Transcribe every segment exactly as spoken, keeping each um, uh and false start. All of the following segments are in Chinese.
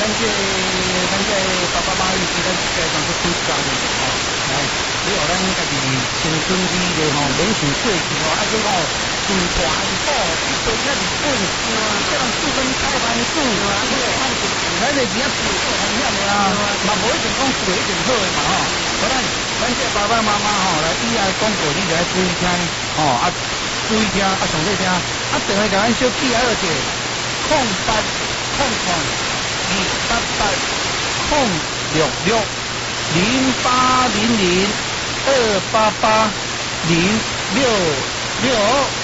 这咱这爸爸妈妈意思，咱这当做推家的吼，来，你互咱家己青春期的吼，免想过去吼，啊，去吼自传好，做遐日本，叫人四分开盘子，咱这钱啊，做风险的啊，嘛无一定讲做一定好的嘛吼，好咱咱这爸爸妈妈吼，来以后广告你就要注意听，吼啊，注意听，啊，详细听，啊，电话甲咱小记啊，个空八空空二八八空六六零八零零二八八零六六。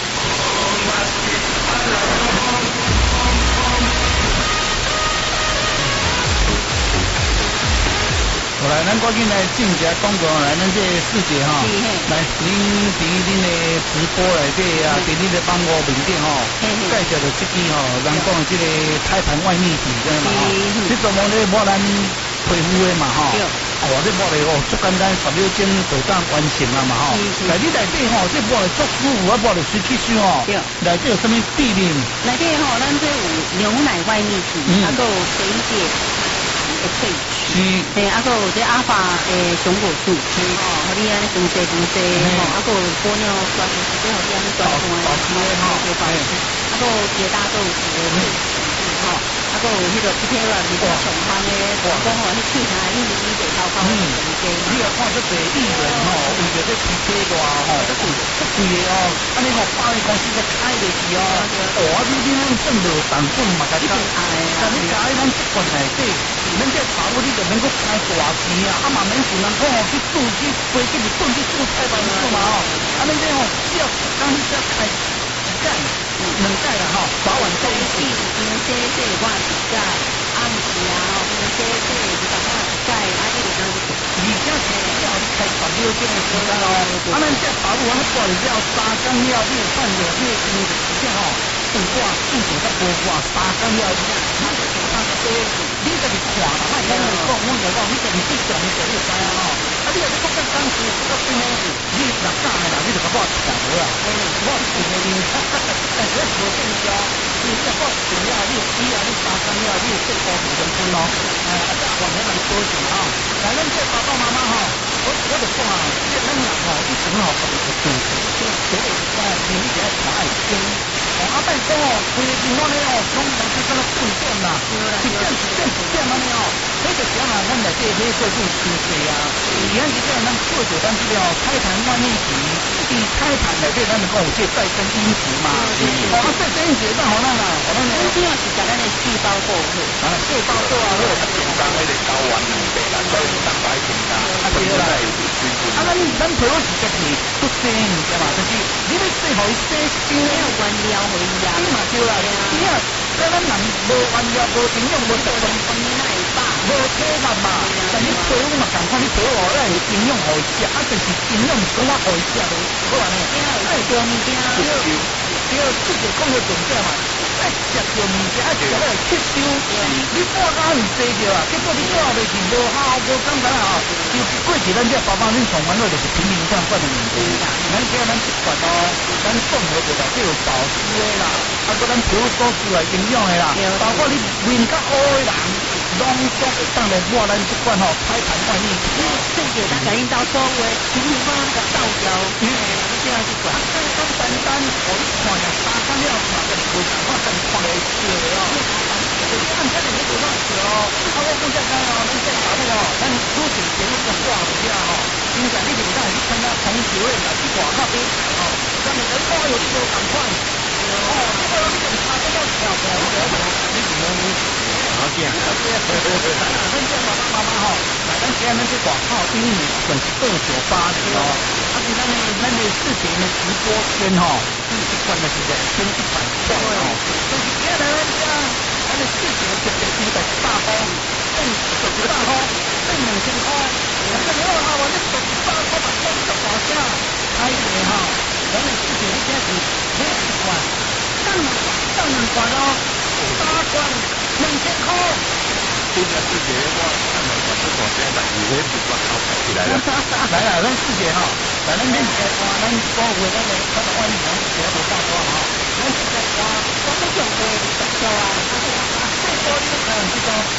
好来，咱赶紧来进一下广告，来咱这四姐哈，来您伫恁的直播内底啊，伫恁的帮我面顶吼，介绍着这支吼，咱讲的这个胎盘外泌体，知嘛吼？这专门咧摸咱皮肤的嘛吼，哦，这摸的哦，足简单，十秒钟就当完成了嘛吼。来你内底吼，这摸的足舒服，啊摸的随气手吼，内底有什么地面？ 内底吼，咱这有牛奶外泌体，还有水解的萃取。是，诶，啊，个有这阿法诶熊果素，哦，互你安尼分析分析，吼，啊，个有玻尿酸，即互你安尼专专诶，吼，对保湿，啊，个有绝大豆腐诶，吼，啊，个有迄个 P K 软是较上方诶，讲吼，迄气下你你你得到高分嘅， 你要看这个艺人吼，为着这 P K 大吼，这贵这贵诶哦，安尼吼，百货公司在开落去哦，哦，啊，你你咱挣着成本嘛，甲你，但你家咱习惯内底。咱这茶屋你就免搁开大钱啊，啊嘛免像人讲哦去住去飞去日本去住菜班子嘛吼，啊恁这吼只要刚去只要开一届两届啦吼，早晚都一起。 因为这这我一届，啊毋是啊吼，因为这这是大家一届，啊你就当而且是要你开十秒钟的时间哦，啊咱这茶屋我们挂了了三工了，你有看着你的因为时间吼，算挂进前较无挂三工了，你就看这你家己看啦，莫讲我讲，我就讲你家己去上就你就知啊吼。啊，你若是讲较当时，较真诶，你若敢诶啦，你就甲我看无啦。我是真诶，但是无变焦，你若我变了，你以后你三工了，你做高二十分咯。哎，啊，这往年人多钱吼。来，咱这爸爸妈妈吼，我我就讲啊，这咱人吼，以前吼，特别是做事，做诶，哎，你一定要看爱精。哦，啊，但讲哦，规个地方咧哦，拢人去敢若饭店啦，一点一点一点安尼哦，迄个时候啊，咱内底买过种伤济啊。而咱即个咱做着咱即个哦，胎盘外泌体，伫胎盘内底咱就讲有这再生因子嘛。哦，啊，再生因子咱互咱啊，互咱主要是甲咱的细胞保护， 啊，细胞做啊，好， 健康迄个睾丸两倍啦，所以蛋白质啊，啊，对啦， 啊，咱咱皮肤是家己不生，你知嘛？就是你要说互伊生生没有原料回呀， 你嘛对啦，你啊，咱咱人无原料、无营养、无食饭， 方面那会饱， 无体力嘛。但你皮肤嘛，共款你皮肤哦，咱有营养互伊食，啊，就是营养是讲我互伊食就好安尼。 哎，对物件， 对，这就讲个重点嘛。爱食着物件，爱食了吸收。你半工毋食着啊，结果你带袂去，无好无感觉啊。尤其过去咱这爸爸恁上班了，就是平平常常的问题。咱叫咱习惯哦，咱综合着内底有保湿的啦，啊，搁咱皮肤所需要营养的啦，包括你面较乌的人，拢总会当来抹咱这款吼胎盘外泌体。 这个咱甲因兜所有的皮肤帮那个倒掉，嗯，你这样去管。 啊，简单单，我你看呀，三工了嘛，就是无办法跟看的少的哦。就是按这里你不放少哦，啊，我讲这个哦，咱这查那个哦，咱愈前前一个挂不了吼，真正你就当去参加同球的啦，去外口比赛吼，咱们人多有你就赶快。哦，这个你就差不多跳跳跳跳，你怎么你？好见，好见。咱这爸爸妈妈吼，来咱今咱这广告因为算是二九八零哦，啊，是咱的咱的视频的直播间吼，一罐的是两千一百块哦，但是今日咱家咱的视频特别低的大包，挣十大包，挣两千块，两千二哈，我这十大包把挣十块钱，哎呀哈，咱的视频现在是每一罐，挣挣两罐哦，八罐两千块。 今年四节我看了我这广告，但是我不管好看起来了。 来了，咱四节哈，来咱这节话，咱所有咱的咱的外面咱节目大多哈，咱四节话， 我们准备十条啊， 最多你嗯这种彩虹彩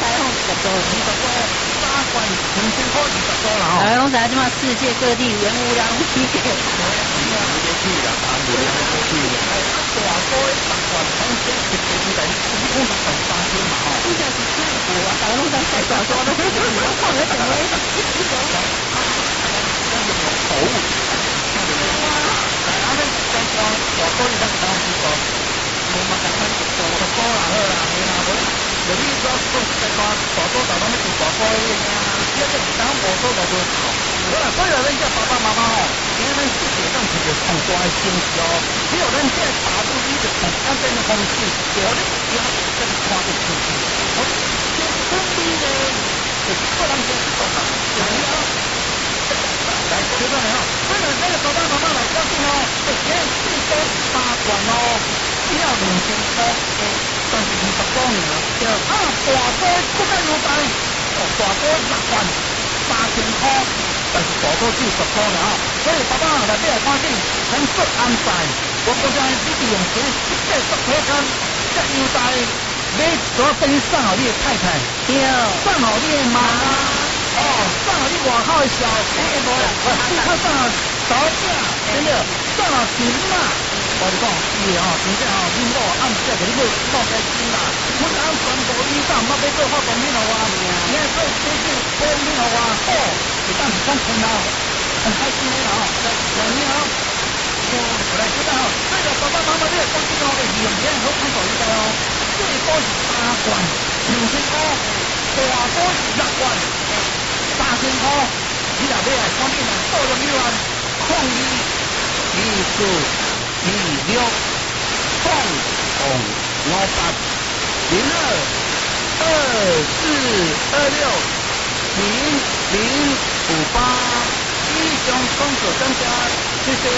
十多， 二十多，三罐两千块二十多啦吼。 哎，拢知即马世界各地原物料拢起价。 你要去啦，谈不了去。 哎，啊大锅十罐，反正一个月来，你讲是赚三千嘛吼。 你就是泰国啊，大家拢在泰国说的，我看了怎么会？ 好。 哇！哎，啊，你讲讲大锅你当当时讲，无嘛讲看十锅啦好啦，嘿啦，无就你说讲实在讲，大锅大拢要做大锅迄个，你这当无做就无好。好啦，所以咱这爸爸妈妈吼，今日咱世界上是个上大的城市哦，只有咱这大陆你就从简单的方式，就你也这个看得出去。好，这村里呢，就是个人家做嘛，对啊。来，学到没有？为了那个爸爸妈妈来高兴哦，哎，现在最多八罐哦，只要两千块，哎，但是二十多年了，对啊，大锅不该如白，哦，大锅十罐，三千块。但是大多只有十块了啊，所以爸爸来买来看见，能做安排。我觉得你利用钱一百十块钱，这优待买主要等于送好你的太太， 对， 送好你的妈妈，哦，送好你外口的小孩，无啦，他送好嫂子，真的，送好孙嘛。我就讲，伊吼，真正吼，恁某暗时给你买弄开心啦，阮按全部以上，莫要做化妆品互我，你还做最近化妆品互我，好，就当是讲困难，很开心的吼。来，你好，我来知道吼，这个爸爸妈妈你也放心哦，利用钱好看到应该哦，最多是八罐，两千块，大多是六罐，三千块，你若买来看见啊，到了六万，抗议，二四。二六空空五八零二二四二六零零五八，以上工作增加，谢谢。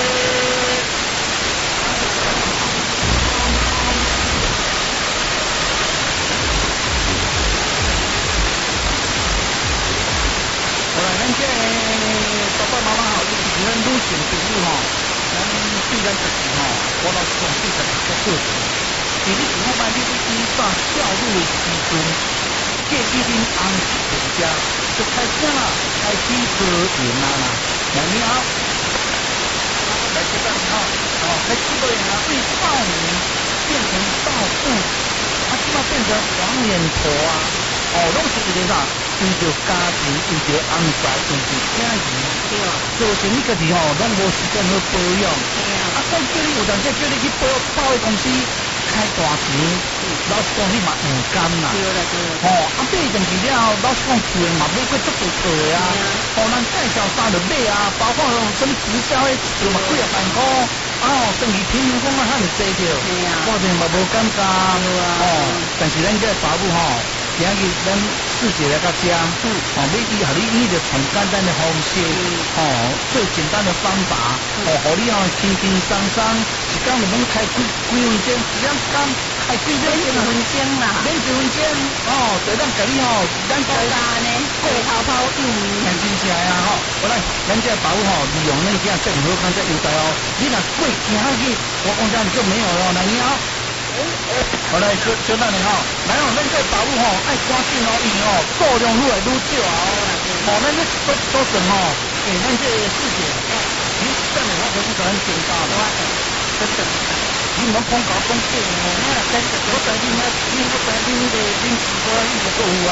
好啦，咱这爸爸妈妈好，尤其是咱女性朋友吼。咱对咱自己吼，我老是讲对咱较负责。伫你上班你去依照调入的时阵，建议恁按时回家，就开始啦，开始做盐啦啦。来你好，来这边好，哦，开始做盐啦，对少年变成少妇，啊，即马变成黄脸婆啊，哦，拢是因为啥？为着家庭，为着安排，为着家己，对啊，造成你家己吼，拢无时间去保养。对啊，啊，再叫你有阵时叫你去保保险公司开大钱，老实讲你嘛唔甘啦。对啦对啦。吼，啊，买阵时了，老实讲厝诶嘛买过足多套诶啊。哦，咱介绍衫就买啊，包括用什么直销诶，就嘛几啊万块。哦，等于平均讲啊，遐尼济着。对啊。我真嘛无感觉。对啊。哦，但是咱这爸母吼。今日咱四姐来到家，嗯，哦，要伊互你以着从简单的方式，哦，最简单的方法，哦，互你哦轻轻松松，一工就能开几几分钟，一两工开几分钟啦，免几分钟，哦，就咱家己哦，咱家呢，过泡泡用很真正啊，吼，好来，咱这爸母吼，利用那件这么好看这优待哦，你若过其他去，我讲这就没有了，那你好。好来，小小等下吼，来哦，咱这保护吼爱赶紧哦，伊哦数量愈来愈少啊哦，咱这都都算吼，诶，咱这四姐，你等下我可不可能检查的？真的，你莫讲搞讲假哦，真的，我等你那，你我等你的恁几个一个购物啊。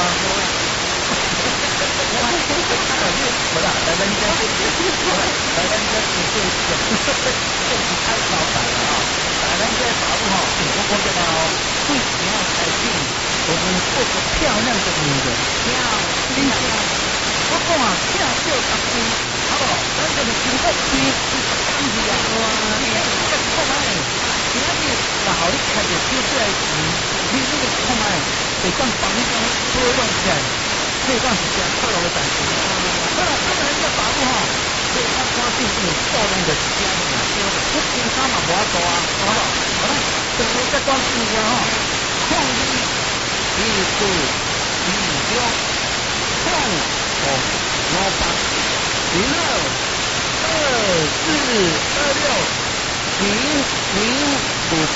好啦，来咱这，好啦，来咱这是这个，这是太高档了啊！来咱这保护吼，我讲这个哦，最主要改进我们做个漂亮的女人，漂真的。我讲啊，漂就合规，好不好？咱这个经过规是当时啊，哇，你啊，这看卖，今仔日若好你开着手出来钱，你这个看卖，会当帮你讲推动起来。这段时间快乐的感觉。好了，当然这保护哈，所以他关键是数量的家庭啊，我平常嘛无法做啊，好不好？好了，这个再关注一下哈，抗议一四一六控控五八零二二四二六零零五。